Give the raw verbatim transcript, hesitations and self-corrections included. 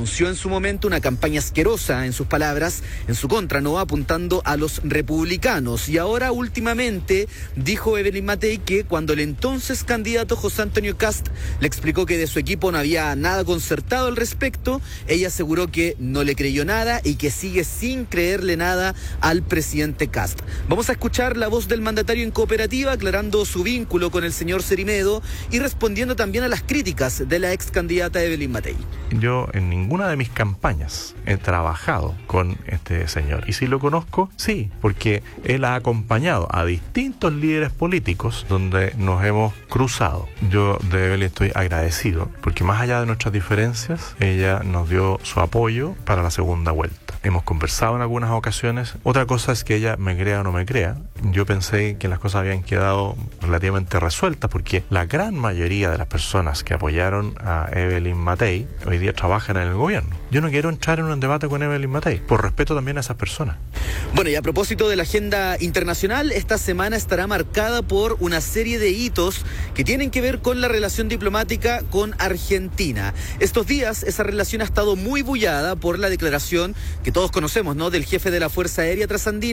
denunció en su momento una campaña asquerosa, en sus palabras, en su contra, no apuntando a los republicanos. Y ahora, últimamente, dijo Evelyn Matei que cuando el entonces candidato José Antonio Kast le explicó que de su equipo no había nada concertado al respecto, ella aseguró que no le creyó nada y que sigue sin creerle nada al presidente Kast. Vamos a escuchar la voz del mandatario en Cooperativa, aclarando su vínculo con el señor Cerimedo y respondiendo también a las críticas de la ex candidata Evelyn Matei. Yo en ninguna de mis campañas he trabajado con este señor. Y si lo conozco, sí, porque él ha acompañado a distintos líderes políticos donde nos hemos cruzado. Yo de Evelyn estoy agradecido, porque más allá de nuestras diferencias, ella nos dio su apoyo para la segunda vuelta. Hemos conversado en algunas ocasiones. Otra cosa es que ella me crea o no me crea. Yo pensé que las cosas habían quedado relativamente resueltas, porque la gran mayoría de las personas que apoyaron a Evelyn Matei hoy día trabajan en el gobierno. Yo no quiero entrar en un debate con Evelyn Matei, por respeto también a esas personas. Bueno, y a propósito de la agenda internacional, esta semana estará marcada por una serie de hitos que tienen que ver con la relación diplomática con Argentina. Estos días esa relación ha estado muy bullada por la declaración que todos conocemos, ¿no?, del jefe de la Fuerza Aérea Trasandina,